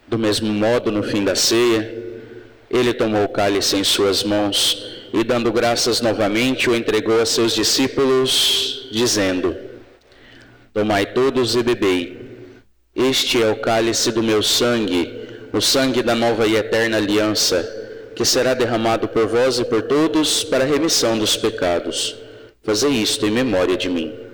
Do mesmo modo, no fim da ceia, ele tomou o cálice em suas mãos e, dando graças novamente, o entregou a seus discípulos, dizendo: Tomai todos e bebei. Este é o cálice do meu sangue, o sangue da nova e eterna aliança, que será derramado por vós e por todos para a remissão dos pecados. Fazei isto em memória de mim.